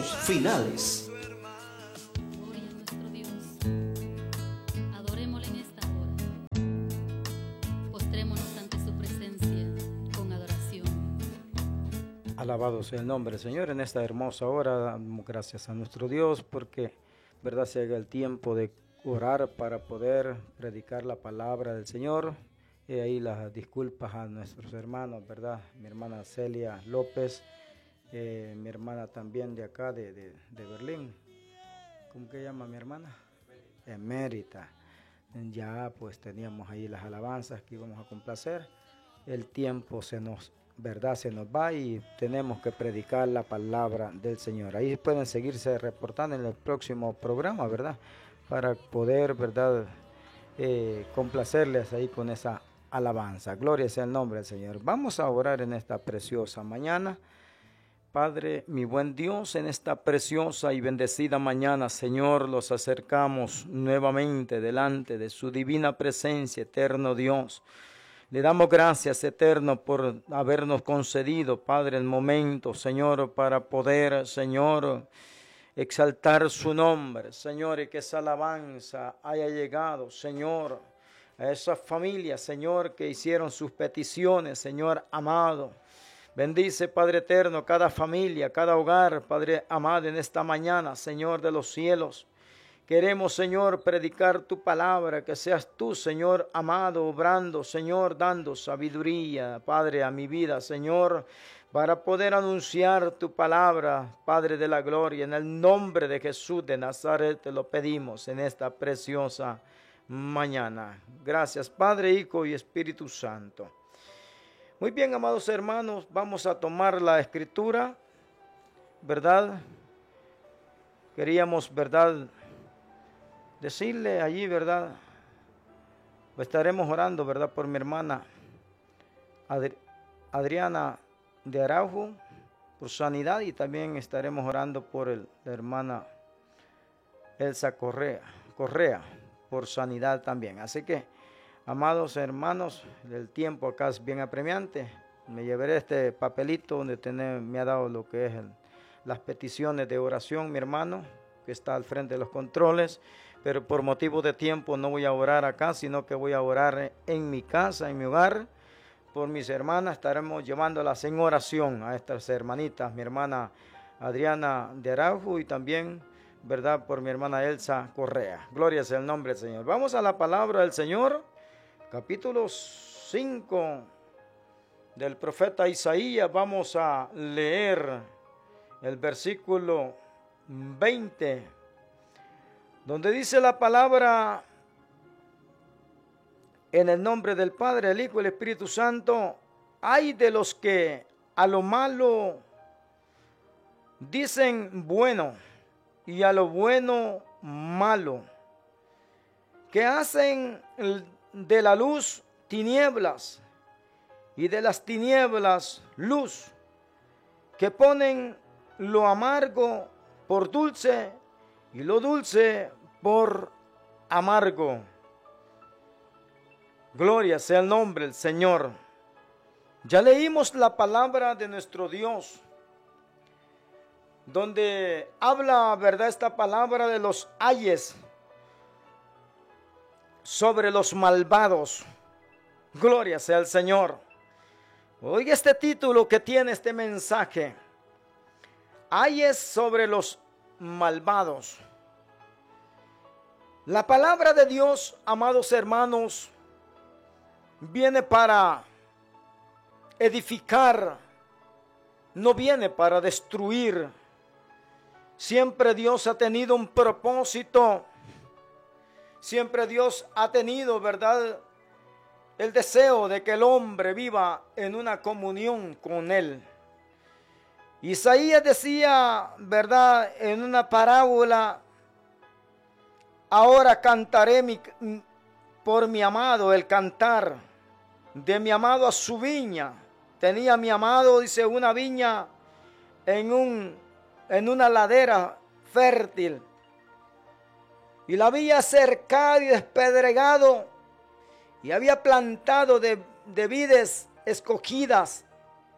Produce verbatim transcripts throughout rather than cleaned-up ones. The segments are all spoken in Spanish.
minutos finales. Gloria a nuestro Dios. Adorémosle en esta hora. Postrémonos ante su presencia con adoración. Alabado sea el nombre del Señor en esta hermosa hora. Damos gracias a nuestro Dios porque, verdad, se haga el tiempo de orar para poder predicar la palabra del Señor. Y ahí las disculpas a nuestros hermanos, ¿verdad? Mi hermana Celia López, eh, mi hermana también de acá, de, de, de Berlín. ¿Cómo que llama mi hermana? Emérita. Ya pues teníamos ahí las alabanzas que íbamos a complacer. El tiempo se nos, ¿verdad? Se nos va y tenemos que predicar la palabra del Señor. Ahí pueden seguirse reportando en el próximo programa, ¿verdad? Para poder, ¿verdad? Eh, complacerles ahí con esa alabanza. Gloria sea el nombre del Señor. Vamos a orar en esta preciosa mañana. Padre, mi buen Dios, en esta preciosa y bendecida mañana, Señor, los acercamos nuevamente delante de su divina presencia, eterno Dios. Le damos gracias, eterno, por habernos concedido, Padre, el momento, Señor, para poder, Señor, exaltar su nombre, Señor, y que esa alabanza haya llegado, Señor, a esas familias, Señor, que hicieron sus peticiones, Señor amado. Bendice, Padre eterno, cada familia, cada hogar, Padre amado, en esta mañana, Señor de los cielos. Queremos, Señor, predicar tu palabra, que seas tú, Señor amado, obrando, Señor, dando sabiduría, Padre, a mi vida, Señor, para poder anunciar tu palabra, Padre de la gloria. En el nombre de Jesús de Nazaret te lo pedimos en esta preciosa mañana. Gracias, Padre, Hijo y Espíritu Santo. Muy bien, amados hermanos, vamos a tomar la escritura, ¿verdad? Queríamos, ¿verdad?, decirle allí, ¿verdad? Estaremos orando, ¿verdad?, por mi hermana Adri- Adriana de Araujo, por sanidad, y también estaremos orando por el, la hermana Elsa Correa, Correa, por sanidad también. Así que, amados hermanos, el tiempo acá es bien apremiante. Me llevaré este papelito donde tener, me ha dado lo que es el, las peticiones de oración, mi hermano, que está al frente de los controles, pero por motivo de tiempo no voy a orar acá, sino que voy a orar en mi casa, en mi hogar. Por mis hermanas estaremos llevándolas en oración a estas hermanitas, mi hermana Adriana de Araujo y también, ¿verdad?, por mi hermana Elsa Correa. Gloria sea el nombre del Señor. Vamos a la palabra del Señor, capítulo cinco del profeta Isaías. Vamos a leer el versículo veinte, donde dice la palabra: en el nombre del Padre, el Hijo y el Espíritu Santo, ay de los que a lo malo dicen bueno y a lo bueno malo, que hacen de la luz tinieblas y de las tinieblas luz, que ponen lo amargo por dulce y lo dulce por amargo. Gloria sea el nombre del Señor. Ya leímos la palabra de nuestro Dios, donde habla, ¿verdad?, esta palabra de los ayes sobre los malvados. Gloria sea el Señor. Oiga este título que tiene este mensaje: ayes sobre los malvados. La palabra de Dios, amados hermanos, viene para edificar, no viene para destruir. Siempre Dios ha tenido un propósito. Siempre Dios ha tenido, ¿verdad?, el deseo de que el hombre viva en una comunión con Él. Isaías decía, ¿verdad?, en una parábola: ahora cantaré mi, por mi amado, el cantar de mi amado a su viña. Tenía mi amado, dice, una viña en, un, en una ladera fértil, y la había cercado y despedregado, y había plantado de, de vides escogidas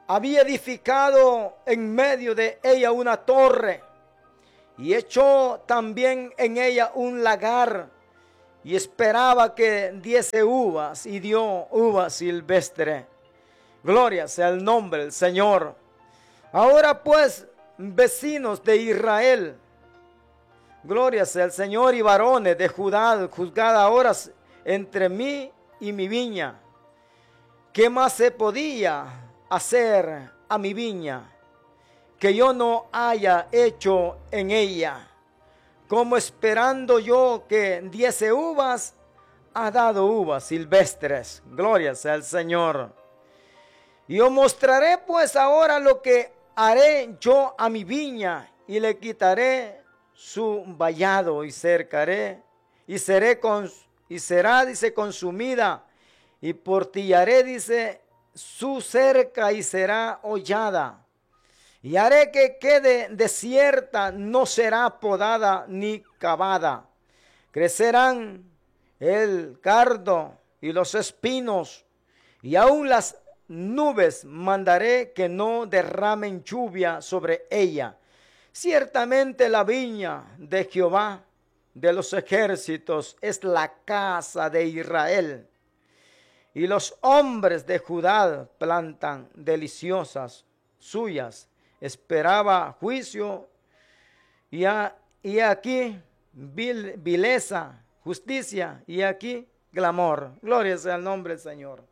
había edificado en medio de ella una torre y echó también en ella un lagar y esperaba que diese uvas y dio uvas silvestres. Gloria sea el nombre del Señor. Ahora pues, vecinos de Israel, gloria sea el Señor, y varones de Judá, juzgad ahora entre mí y mi viña. ¿Qué más se podía hacer a mi viña que yo no haya hecho en ella? Como esperando yo que diese uvas, ha dado uvas silvestres. Gloria sea el Señor. Y os mostraré pues ahora lo que haré yo a mi viña, y le quitaré su vallado y cercaré, y seré con, y será, dice, consumida, y portillaré, dice, su cerca y será hollada. Y haré que quede desierta, no será podada ni cavada. Crecerán el cardo y los espinos, y aún las nubes mandaré que no derramen lluvia sobre ella. Ciertamente la viña de Jehová de los ejércitos es la casa de Israel, y los hombres de Judá plantan deliciosas suyas. Esperaba juicio, y, a, y aquí vil, vileza, justicia, y aquí clamor. Gloria sea el nombre del Señor.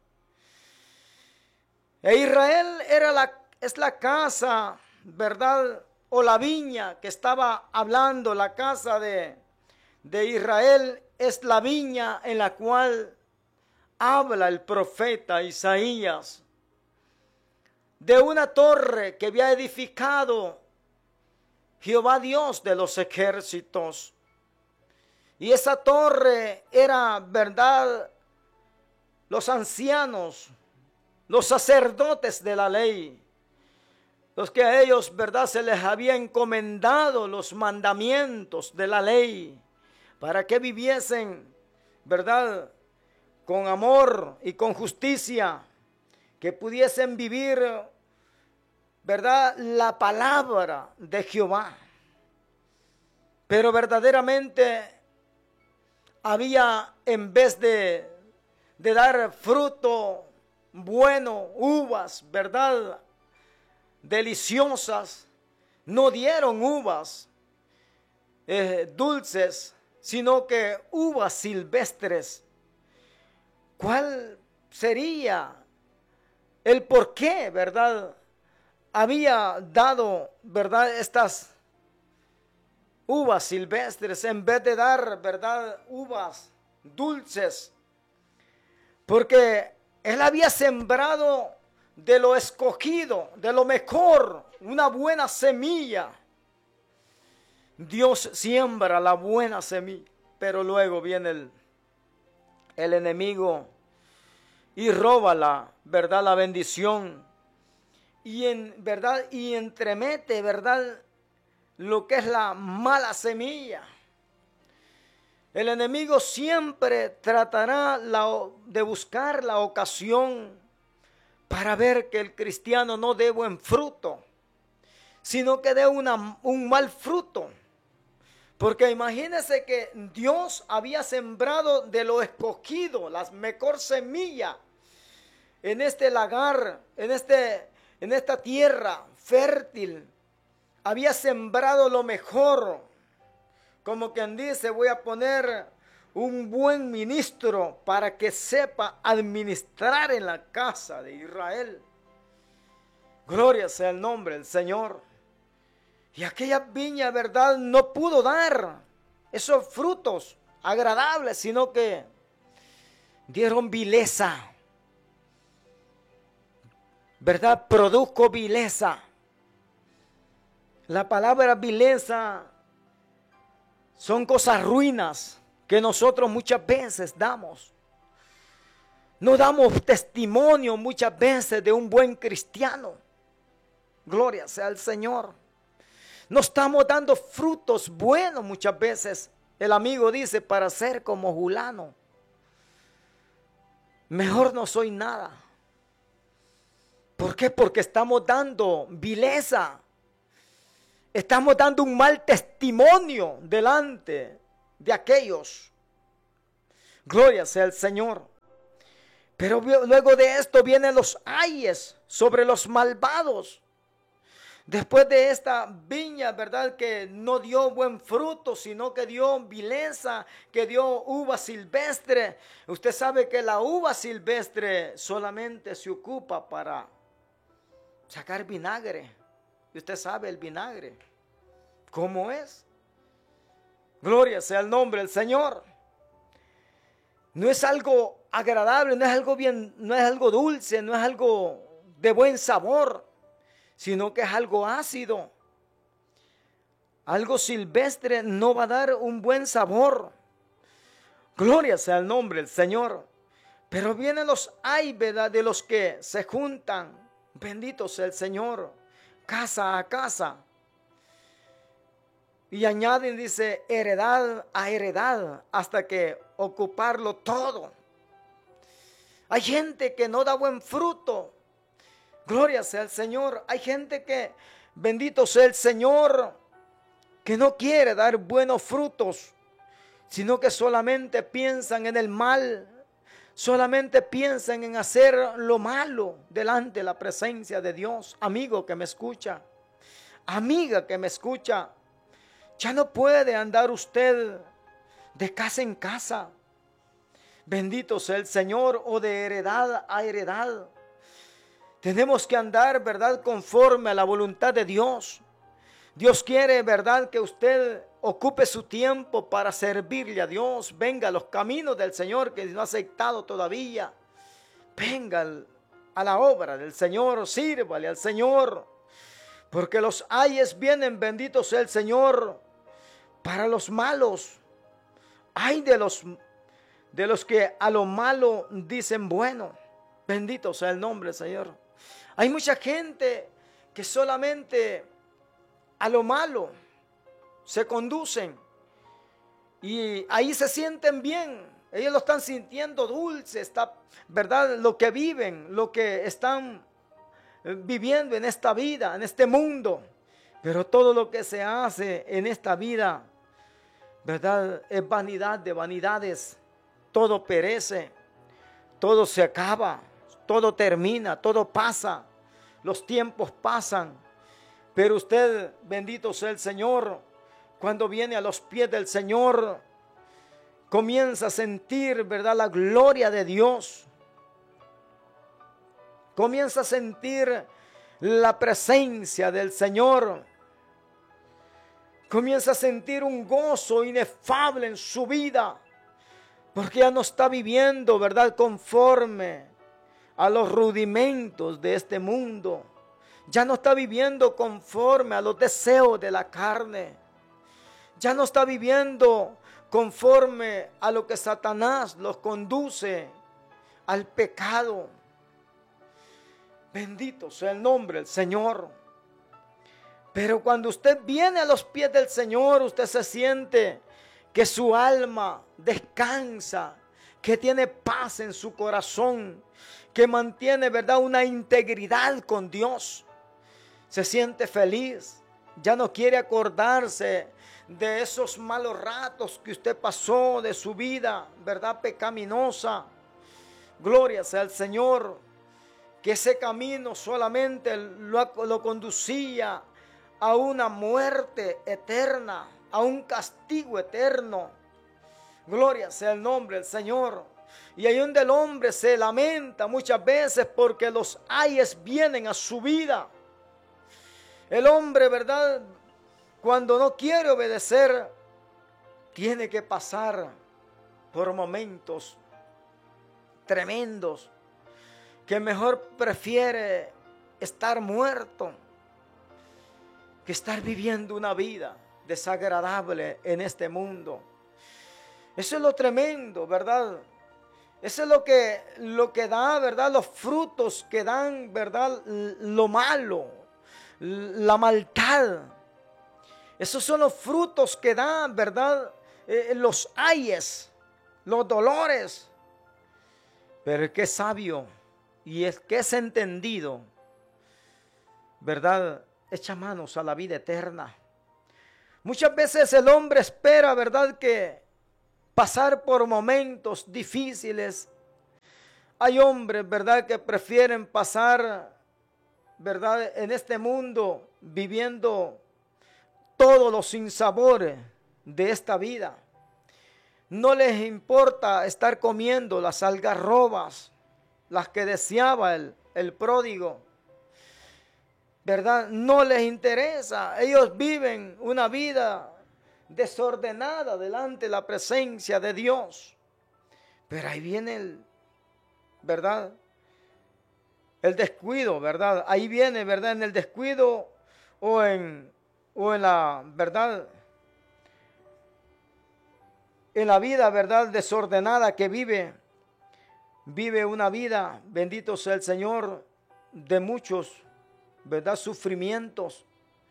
E Israel era la, es la casa, ¿verdad? O la viña que estaba hablando, la casa de, de Israel es la viña en la cual habla el profeta Isaías. De una torre que había edificado Jehová Dios de los ejércitos. Y esa torre era, ¿verdad?, los ancianos, los sacerdotes de la ley, los que a ellos, ¿verdad?, se les había encomendado los mandamientos de la ley para que viviesen, ¿verdad?, con amor y con justicia, que pudiesen vivir, ¿verdad?, la palabra de Jehová. Pero verdaderamente había, en vez de, de dar fruto bueno, uvas, ¿verdad?, deliciosas, no dieron uvas eh, dulces, sino que uvas silvestres. ¿Cuál sería el por qué, verdad, había dado, verdad, estas uvas silvestres en vez de dar, verdad, uvas dulces? Porque él había sembrado de lo escogido, de lo mejor, una buena semilla. Dios siembra la buena semilla, pero luego viene el, el enemigo y roba la, verdad, la bendición, y en verdad, y entremete, verdad, lo que es la mala semilla. El enemigo siempre tratará la, de buscar la ocasión para ver que el cristiano no dé buen fruto, sino que dé una, un mal fruto. Porque imagínense que Dios había sembrado de lo escogido, la mejor semilla, en este lagar, en, este, en esta tierra fértil. Había sembrado lo mejor. Como quien dice, voy a poner un buen ministro para que sepa administrar en la casa de Israel. Gloria sea el nombre del Señor. Y aquella viña, verdad, no pudo dar esos frutos agradables, sino que dieron vileza. ¿Verdad? Produjo vileza. La palabra vileza son cosas ruinas que nosotros muchas veces damos. No damos testimonio muchas veces de un buen cristiano. Gloria sea al Señor. No estamos dando frutos buenos muchas veces. El amigo dice, para ser como Julano, mejor no soy nada. ¿Por qué? Porque estamos dando vileza. Estamos dando un mal testimonio delante de aquellos. Gloria sea el Señor. Pero luego de esto vienen los ayes sobre los malvados. Después de esta viña, ¿verdad? Que no dio buen fruto, sino que dio vileza, que dio uva silvestre. Usted sabe que la uva silvestre solamente se ocupa para sacar vinagre. Y usted sabe el vinagre, ¿cómo es? Gloria sea el nombre del Señor. No es algo agradable, no es algo bien, no es algo dulce, no es algo de buen sabor, sino que es algo ácido. Algo silvestre no va a dar un buen sabor. Gloria sea el nombre del Señor. Pero vienen los ay, ¿verdad? De los que se juntan. Bendito sea el Señor. Casa a casa. Y añaden, dice, heredad a heredad, hasta que ocuparlo todo. Hay gente que no da buen fruto. Gloria sea el Señor. Hay gente que, bendito sea el Señor, que no quiere dar buenos frutos, sino que solamente piensan en el mal, solamente piensan en hacer lo malo delante de la presencia de Dios. Amigo que me escucha, amiga que me escucha, ya no puede andar usted de casa en casa, bendito sea el Señor, o de heredad a heredad. Tenemos que andar, ¿verdad?, conforme a la voluntad de Dios. Dios quiere, ¿verdad?, que usted ocupe su tiempo para servirle a Dios. Venga a los caminos del Señor que no ha aceptado todavía. Venga a la obra del Señor, sírvale al Señor. Porque los ayes vienen, bendito sea el Señor, para los malos. Ay de los, de los que a lo malo dicen bueno. Bendito sea el nombre del Señor. Hay mucha gente que solamente a lo malo se conducen y ahí se sienten bien. Ellos lo están sintiendo dulce, está, ¿verdad? Lo que viven, lo que están viviendo en esta vida, en este mundo. Pero todo lo que se hace en esta vida, ¿verdad?, es vanidad de vanidades. Todo perece, todo se acaba, todo termina, todo pasa. Los tiempos pasan, pero usted, bendito sea el Señor, cuando viene a los pies del Señor, comienza a sentir, ¿verdad?, la gloria de Dios. Comienza a sentir la presencia del Señor. Comienza a sentir un gozo inefable en su vida, porque ya no está viviendo, ¿verdad?, conforme a los rudimentos de este mundo. Ya no está viviendo conforme a los deseos de la carne. Ya no está viviendo conforme a lo que Satanás los conduce al pecado. Bendito sea el nombre del Señor. Pero cuando usted viene a los pies del Señor, usted se siente que su alma descansa, que tiene paz en su corazón, que mantiene, ¿verdad?, una integridad con Dios. Se siente feliz, ya no quiere acordarse de esos malos ratos que usted pasó de su vida, ¿verdad?, pecaminosa. Gloria sea al Señor, que ese camino solamente lo, lo conducía a una muerte eterna, a un castigo eterno. Gloria sea el nombre del Señor. Y ahí donde el hombre se lamenta muchas veces porque los ayes vienen a su vida. El hombre, ¿verdad?, cuando no quiere obedecer, tiene que pasar por momentos tremendos, que mejor prefiere estar muerto que estar viviendo una vida desagradable en este mundo. Eso es lo tremendo, ¿verdad? Eso es lo que, lo que da, ¿verdad?, los frutos que dan, ¿verdad?, lo malo, la maldad. Esos son los frutos que dan, ¿verdad?, eh, los ayes, los dolores. Pero el que es sabio y el que es entendido ¿verdad?, echa manos a la vida eterna. Muchas veces el hombre espera, ¿verdad?, que pasar por momentos difíciles. Hay hombres, ¿verdad?, que prefieren pasar, ¿verdad?, en este mundo viviendo todos los sinsabores de esta vida. No les importa estar comiendo las algarrobas, las que deseaba el, el pródigo, ¿verdad? No les interesa. Ellos viven una vida desordenada delante de la presencia de Dios. Pero ahí viene el, ¿verdad?, el descuido, ¿verdad? Ahí viene, ¿verdad?, en el descuido o en, o en la, ¿verdad?, en la vida, ¿verdad?, desordenada que vive, vive una vida, bendito sea el Señor, de muchos, ¿verdad?, sufrimientos.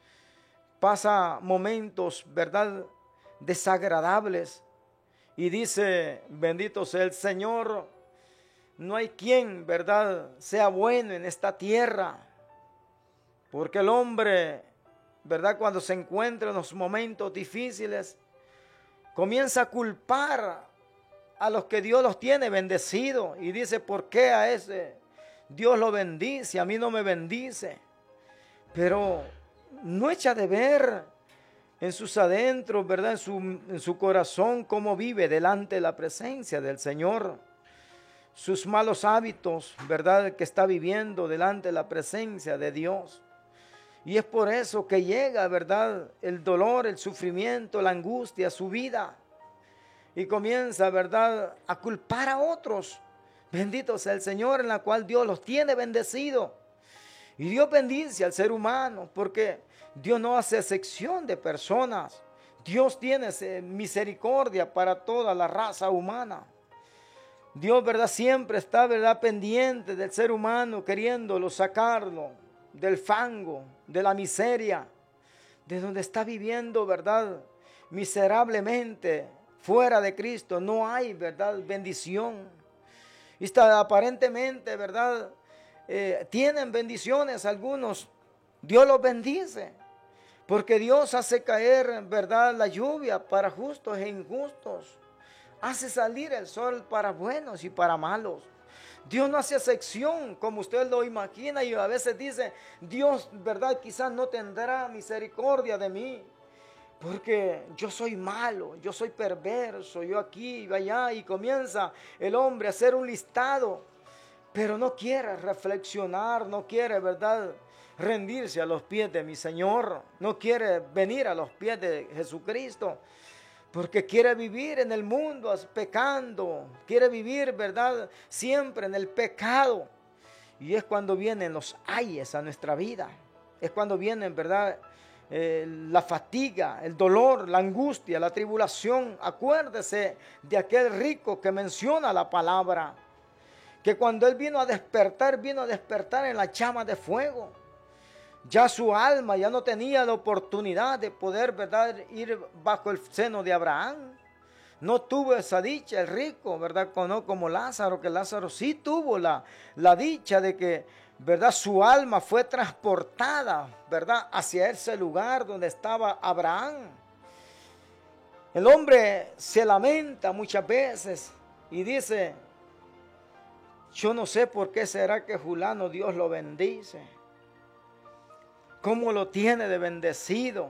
Pasa momentos, ¿verdad?, desagradables. Y dice, bendito sea el Señor, no hay quien, ¿verdad?, sea bueno en esta tierra. Porque el hombre, ¿verdad?, cuando se encuentra en los momentos difíciles, comienza a culpar a los que Dios los tiene bendecidos. Y dice, ¿por qué a ese Dios lo bendice? A mí no me bendice. Pero no echa de ver en sus adentros, ¿verdad?, en su, en su corazón, cómo vive delante de la presencia del Señor. Sus malos hábitos, ¿verdad?, que está viviendo delante de la presencia de Dios. Y es por eso que llega, ¿verdad?, el dolor, el sufrimiento, la angustia a su vida. Y comienza, ¿verdad?, a culpar a otros. Bendito sea el Señor, en la cual Dios los tiene bendecidos. Y Dios bendice al ser humano, porque Dios no hace excepción de personas. Dios tiene misericordia para toda la raza humana. Dios, ¿verdad?, siempre está, ¿verdad?, pendiente del ser humano, queriéndolo sacarlo del fango, de la miseria, de donde está viviendo, ¿verdad?, miserablemente. Fuera de Cristo no hay, ¿verdad?, bendición. Y está aparentemente, ¿verdad?, eh, tienen bendiciones algunos. Dios los bendice, porque Dios hace caer, ¿verdad?, la lluvia para justos e injustos. Hace salir el sol para buenos y para malos. Dios no hace excepción como usted lo imagina, y a veces dice, Dios, ¿verdad?, quizás no tendrá misericordia de mí, porque yo soy malo, yo soy perverso, yo aquí y allá, y comienza el hombre a hacer un listado, pero no quiere reflexionar, no quiere, ¿verdad?, rendirse a los pies de mi Señor, no quiere venir a los pies de Jesucristo, porque quiere vivir en el mundo pecando, quiere vivir, ¿verdad?, siempre en el pecado. Y es cuando vienen los ayes a nuestra vida, es cuando vienen, ¿verdad?, eh, la fatiga, el dolor, la angustia, la tribulación. Acuérdese de aquel rico que menciona la palabra, que cuando él vino a despertar, vino a despertar en la llama de fuego. Ya su alma ya no tenía la oportunidad de poder, ¿verdad?, ir bajo el seno de Abraham. No tuvo esa dicha el rico, ¿verdad?, no como Lázaro, que Lázaro sí tuvo la, la dicha de que, ¿verdad?, su alma fue transportada, ¿verdad?, hacia ese lugar donde estaba Abraham. El hombre se lamenta muchas veces y dice, yo no sé por qué será que fulano Dios lo bendice. ¿Cómo lo tiene de bendecido?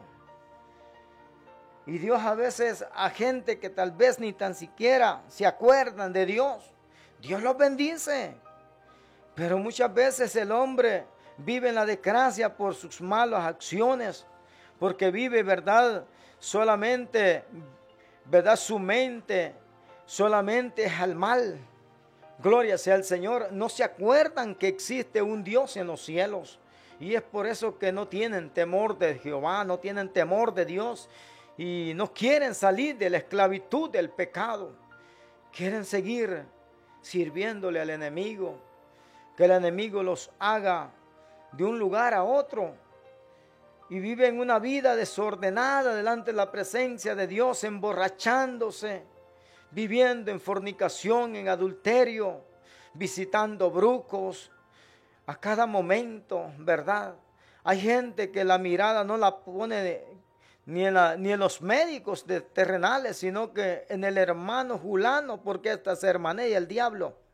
Y Dios a veces a gente que tal vez ni tan siquiera se acuerdan de Dios, Dios los bendice. Pero muchas veces el hombre vive en la desgracia por sus malas acciones, porque vive, ¿verdad?, solamente, ¿verdad?, su mente solamente es al mal. Gloria sea al Señor. No se acuerdan que existe un Dios en los cielos. Y es por eso que no tienen temor de Jehová, no tienen temor de Dios y no quieren salir de la esclavitud del pecado. Quieren seguir sirviéndole al enemigo, que el enemigo los haga de un lugar a otro. Y viven una vida desordenada delante de la presencia de Dios, emborrachándose, viviendo en fornicación, en adulterio, visitando brucos a cada momento, ¿verdad?, Hay gente que la mirada no la pone de- ni, en la- ni en los médicos de terrenales, sino que en el hermano fulano, porque esta se hermanea el diablo.